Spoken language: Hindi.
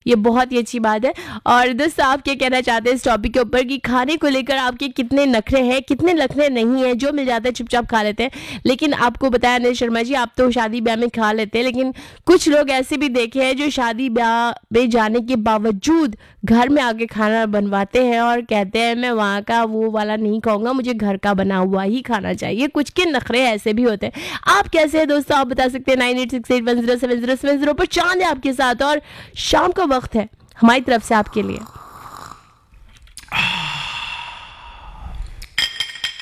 ये बहुत ही अच्छी बात है। और दोस्तों आप क्या कहना चाहते हैं इस टॉपिक के ऊपर कि खाने को लेकर आपके कितने नखरे हैं, कितने नखरे नहीं हैं, जो मिल जाता है चुपचाप खा लेते हैं। लेकिन आपको बताया अनिल शर्मा जी, आप तो शादी ब्याह में खा लेते हैं, लेकिन कुछ लोग ऐसे भी देखे हैं जो शादी ब्याह में जाने के बावजूद घर में आके खाना बनवाते हैं और कहते हैं मैं वहाँ का वो वाला नहीं खाऊंगा, मुझे घर का बना हुआ ही खाना चाहिए। कुछ के नखरे ऐसे भी होते हैं। आप कैसे हैं दोस्तों, आप बता सकते हैं 9868107070 पर। चांद है आपके साथ और शाम का वक्त है हमारी तरफ से आपके लिए।